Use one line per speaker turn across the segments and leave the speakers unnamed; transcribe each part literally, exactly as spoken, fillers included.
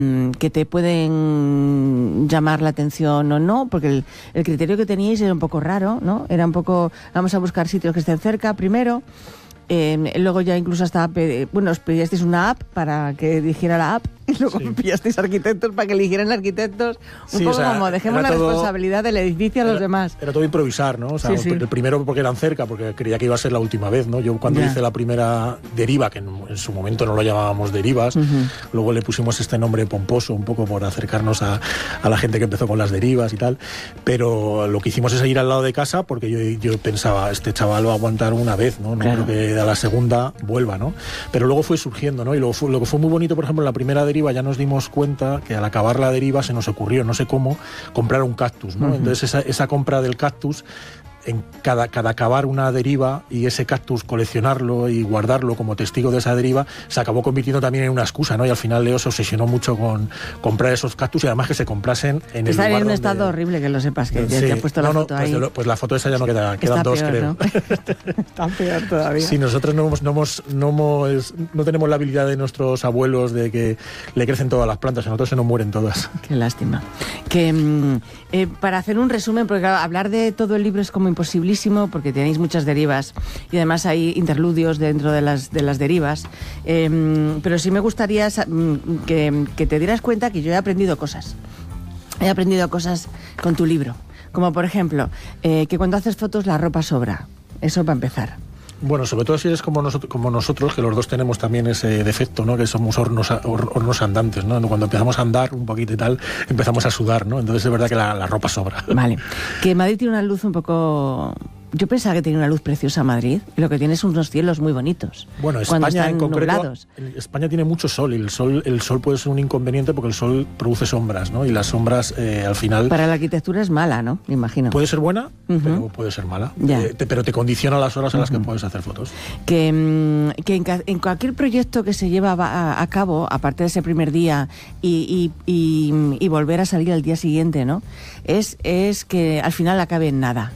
que te pueden llamar la atención o no, porque el, el criterio que teníais era un poco raro, ¿no? Era un poco, vamos a buscar sitios que estén cerca primero, eh, luego ya incluso hasta, bueno, os pedisteis una app para que eligiera la app, y luego sí. pillasteis arquitectos para que eligieran arquitectos, un
sí,
poco
o sea,
como dejemos la
todo,
responsabilidad del edificio a los
era,
demás.
Era todo improvisar, ¿no? O sea, sí, sí. el primero porque eran cerca, porque creía que iba a ser la última vez, ¿no? Yo cuando yeah. hice la primera deriva, que en, en su momento no lo llamábamos derivas, uh-huh. luego le pusimos este nombre pomposo, un poco por acercarnos a, a la gente que empezó con las derivas y tal, pero lo que hicimos es ir al lado de casa, porque yo, yo pensaba, este chaval va a aguantar una vez, ¿no? No claro. creo que a la segunda vuelva, ¿no? Pero luego fue surgiendo, ¿no? Y luego fue, lo que fue muy bonito, por ejemplo, en la primera deriva ya nos dimos cuenta que al acabar la deriva se nos ocurrió, no sé cómo, comprar un cactus, ¿no? Uh-huh. Entonces esa, esa compra del cactus, en cada, cada acabar una deriva y ese cactus coleccionarlo y guardarlo como testigo de esa deriva, se acabó convirtiendo también en una excusa, ¿no? Y al final Leo se obsesionó mucho con comprar esos cactus y además que se comprasen en el
Está
lugar
en un
donde...
estado horrible, que lo sepas, que
sí.
ya te ha puesto la
no, no,
foto
pues
ahí.
Lo, pues la foto esa ya no queda, quedan
Está
dos,
peor,
creo.
¿no? Está peor todavía.
Sí, nosotros no, hemos, no, hemos, no, hemos, no tenemos la habilidad de nuestros abuelos de que le crecen todas las plantas, a nosotros se nos mueren todas.
Qué lástima. Que eh, para hacer un resumen, porque claro, hablar de todo el libro es como imposibilísimo, porque tenéis muchas derivas y además hay interludios dentro de las, de las derivas, eh, pero sí me gustaría que, que te dieras cuenta que yo he aprendido cosas. He aprendido cosas con tu libro, como por ejemplo, eh, que cuando haces fotos la ropa sobra. Eso para empezar.
Bueno, sobre todo si eres como nosotros, como nosotros, que los dos tenemos también ese defecto, ¿no? Que somos hornos, hornos andantes, ¿no? Cuando empezamos a andar un poquito y tal, empezamos a sudar, ¿no? Entonces es verdad que la, la ropa sobra.
Vale. Que Madrid tiene una luz un poco... Yo pensaba que tenía una luz preciosa Madrid, y lo que tiene son unos cielos muy bonitos.
Bueno, España en concreto, nublados. España tiene mucho sol, y el sol, el sol puede ser un inconveniente porque el sol produce sombras, ¿no? Y las sombras eh, al final...
Para la arquitectura es mala, ¿no? Me imagino.
Puede ser buena, uh-huh. pero puede ser mala. Eh, te, pero te condiciona las horas a las uh-huh. que puedes hacer fotos.
Que, que en, en cualquier proyecto que se lleva a, a cabo, aparte de ese primer día y, y, y, y volver a salir al día siguiente, ¿no? Es, es que al final acabe en nada.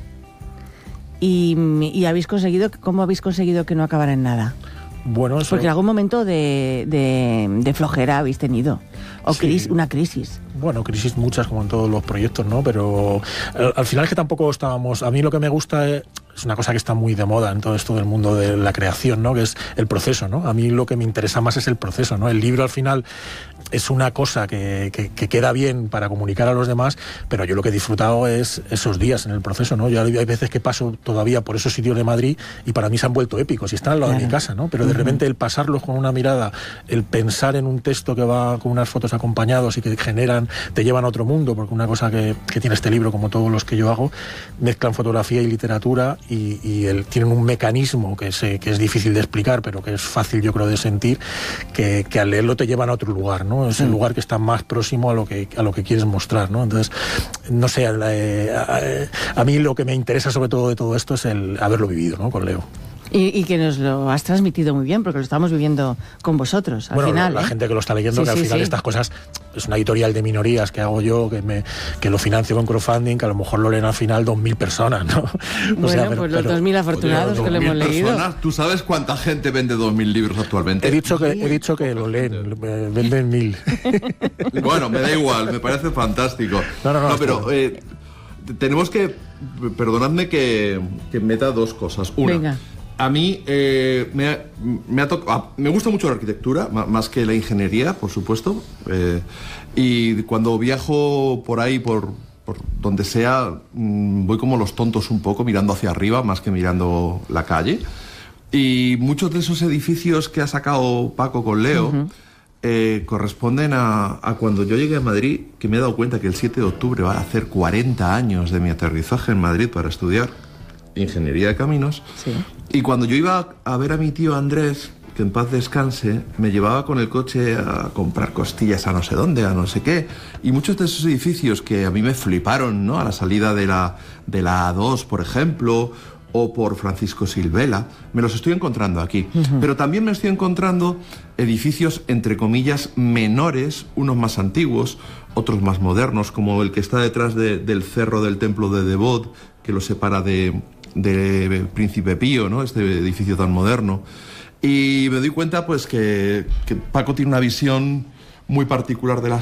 Y, y habéis conseguido, ¿cómo habéis conseguido que no acabara en nada?
Bueno, eso...
Porque algún momento de, de, de flojera habéis tenido, o
sí.
crisis, una crisis.
Bueno, crisis muchas como en todos los proyectos, ¿no? Pero al, al final es que tampoco estábamos... A mí lo que me gusta es... Es una cosa que está muy de moda en todo esto del mundo de la creación, ¿no? Que es el proceso, ¿no? A mí lo que me interesa más es el proceso, ¿no? El libro al final es una cosa que, que, que queda bien para comunicar a los demás, pero yo lo que he disfrutado es esos días en el proceso, ¿no? Yo hay veces que paso todavía por esos sitios de Madrid y para mí se han vuelto épicos y están al lado claro. de mi casa, ¿no? Pero de uh-huh. repente el pasarlos con una mirada, el pensar en un texto que va con unas fotos acompañados y que generan, te llevan a otro mundo, porque una cosa que, que tiene este libro, como todos los que yo hago, mezclan fotografía y literatura y, y el, tienen un mecanismo que, se, que es difícil de explicar, pero que es fácil, yo creo, de sentir, que, que al leerlo te llevan a otro lugar, ¿no? Es el lugar que está más próximo a lo que, a lo que quieres mostrar, ¿no? Entonces, no sé, eh, a, a mí lo que me interesa sobre todo de todo esto es el haberlo vivido, ¿no? Con Leo.
Y, y que nos lo has transmitido muy bien, porque lo estamos viviendo con vosotros, al
bueno,
final.
La,
¿eh?
la gente que lo está leyendo,
sí,
que al
sí,
final
sí.
estas cosas, es una editorial de minorías que hago yo, que me que lo financio con crowdfunding, que a lo mejor lo leen al final dos mil personas, ¿no?
Bueno, o sea, pero, pues los dos mil afortunados que lo hemos leído.
Personas, ¿tú sabes cuánta gente vende dos mil libros actualmente?
He dicho que, he dicho que lo leen, venden mil.
Bueno, me da igual, me parece fantástico.
No, no, no.
no pero eh, tenemos que, perdonadme que, que meta dos cosas. Una.
Venga.
A mí eh, me, ha, me, ha to- me gusta mucho la arquitectura, más que la ingeniería, por supuesto. Eh, y cuando viajo por ahí, por, por donde sea, mmm, voy como los tontos un poco, mirando hacia arriba, más que mirando la calle. Y muchos de esos edificios que ha sacado Paco con Leo uh-huh. eh, corresponden a, a cuando yo llegué a Madrid, que me he dado cuenta que el siete de octubre va a hacer cuarenta años de mi aterrizaje en Madrid para estudiar Ingeniería de Caminos.
Sí.
Y cuando yo iba a ver a mi tío Andrés, que en paz descanse, me llevaba con el coche a comprar costillas a no sé dónde, a no sé qué. Y muchos de esos edificios que a mí me fliparon, ¿no? A la salida de la, de la A dos, por ejemplo, o por Francisco Silvela, me los estoy encontrando aquí. Uh-huh. Pero también me estoy encontrando edificios, entre comillas, menores, unos más antiguos, otros más modernos, como el que está detrás de, del cerro del Templo de Devot, que lo separa de... de Príncipe Pío, ¿no? Este edificio tan moderno. Y me doy cuenta, pues, que, que Paco tiene una visión muy particular de la,